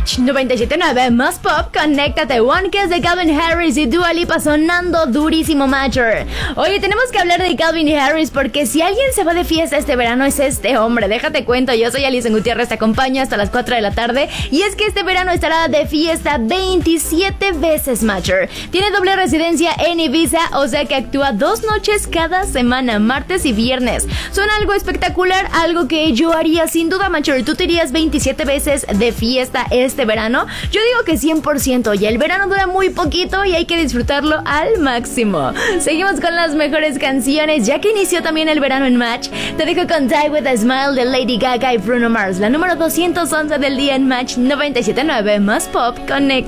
Match 97.9 más pop, conéctate. One Kiss de Calvin Harris y Dua Lipa sonando durísimo, Matcher. Oye, tenemos que hablar de Calvin Harris porque si alguien se va de fiesta este verano es este hombre. Déjate cuento, yo soy Alison Gutiérrez, te acompaño hasta las 4 de la tarde. Y es que este verano estará de fiesta 27 veces, Matcher. Tiene doble residencia en Ibiza, o sea que actúa 2 noches cada semana, martes y viernes. Suena algo espectacular, algo que yo haría sin duda, Matcher. ¿Tú te irías 27 veces de fiesta este verano? Yo digo que 100%, y el verano dura muy poquito y hay que disfrutarlo al máximo. Seguimos con las mejores canciones, ya que inició también el verano en Match. Te dejo con Die With A Smile de Lady Gaga y Bruno Mars, la número 211 del día en Match 97.9 más pop. Conecta.